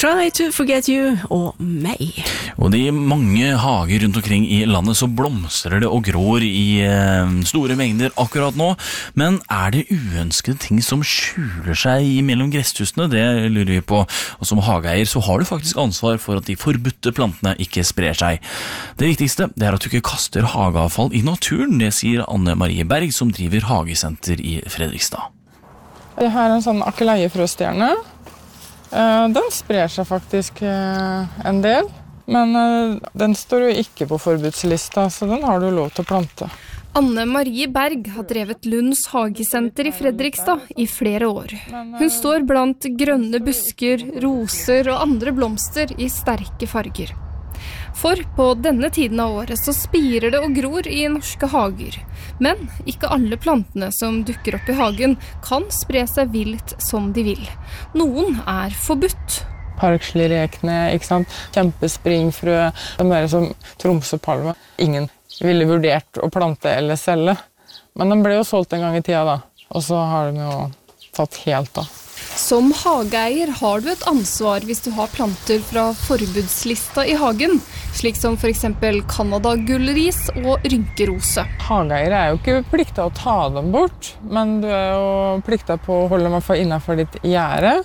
Try to Forget You og meg. Og de mange hager rundt omkring i landet så blomstrer det og grår i store mengder akkurat nå. Men det uønskede ting som skjuler seg mellom gresshusene? Det lurer vi på. Og som hageeier så har du faktisk ansvar for at de forbudte plantene ikke sprer seg. Det viktigste det at du ikke kaster hageavfall i naturen, det sier Anne Marie Berg som driver hagesenter i Fredrikstad. Jeg har en sånn akeleiefrøstjerne. Den sprer seg faktisk en del, men den står jo ikke på forbudslista, så den har du lov til å plante. Anne Marie Berg har drevet Lunds hagesenter i Fredrikstad i flere år. Hun står blant grønne busker, roser og andre blomster i sterke farger. For på denne tiden av året så spirer det og gror i norske hager. Men ikke alle plantene som dukker opp i hagen kan spre seg vilt som de vil. Noen forbudt. Parkslirrekene, ikke sant? Kjempespringfrø, det mer som tromsøpalme. Ingen ville vurdert å plante eller selge. Men den ble jo solgt en gang i tida da, og så har de jo tatt helt av. Som hageeier har du et ansvar hvis du har planter fra forbudslista i hagen, slik som for eksempel Canada-gullris og rynkerose. Hageeier jo ikke pliktet å ta dem bort, men du jo pliktet på å holde dem innenfor ditt gjerde.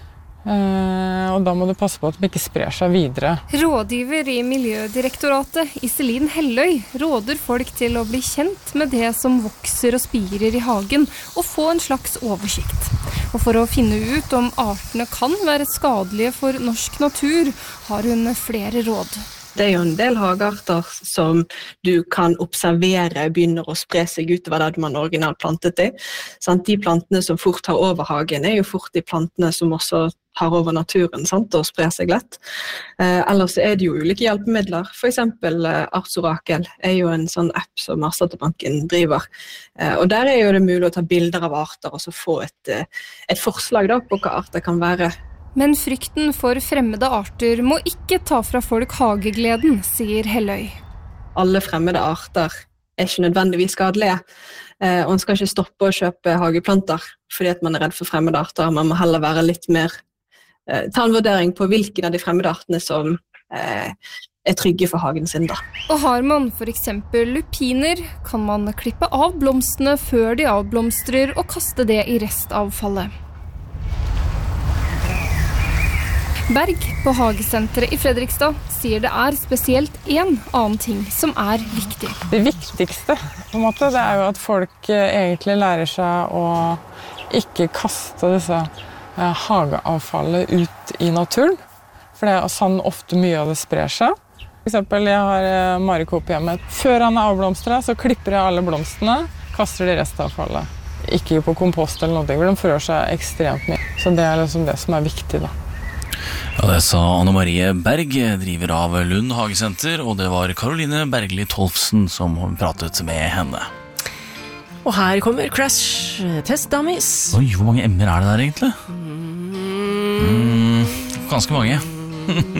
Og da må du passe på at de ikke sprer seg videre. Rådgiver i Miljødirektoratet, Iselin Helløy, råder folk til å bli kjent med det som vokser og spirer i hagen, og få en slags oversikt. Og for å finne ut om artene kan være skadelige for norsk natur, har hun flere råd. Det jo en del hagearter som du kan observere begynner å spre seg utover det man originalt plantet i. De plantene som fort tar over hagen jo fort de plantene som også har over naturen og sprer seg lett. Ellers det jo ulike hjelpemidler. For eksempel Artsorakel jo en sånn app som Artsdatabanken driver. Og der jo det mulig å ta bilder av arter og så få et forslag da, på hva arter kan være. Men frykten for fremmede arter må ikke ta fra folk hagegleden, sier Helløy. Alle fremmede arter ikke nødvendigvis skadelige, og man skal ikke stoppe å kjøpe hageplanter fordi at man redd for fremmede arter. Man må heller være litt mer, ta en vurdering på hvilken av de fremmede artene som trygge for hagen sin da. Og har man for eksempel lupiner, kan man klippe av blomstene før de avblomstrer og kaste det i restavfallet. Berg på hagesenteret i Fredrikstad sier det spesielt en annen ting som viktig. Det viktigste på en måte, det jo at folk egentlig lærer seg å ikke kaste disse hageavfallet ut i naturen, for det sånn ofte mye av det sprer seg. For eksempel, jeg har marikop hjemme. Før han avblomstret, så klipper jeg alle blomstene, kaster de restavfallet. Ikke på kompost eller noe, for de frør seg ekstremt mye. Så det liksom det som viktig da. Ja, det sa Anne Marie Berg, driver av Lund hagesenter, og det var Caroline Bergli Tolfsen som pratet med henne. Og her kommer Crash Test Dummies. Oi, hvor mange emner det der egentlig? Ganske mange.